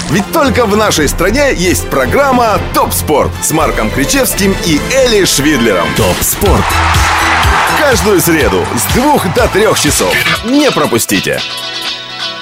Ведь только в нашей стране есть программа «Топ Спорт» с Марком Кричевским и Эли Швидлером. ТОП СПОРТ. Каждую среду с 2 до 3 часов. Не пропустите.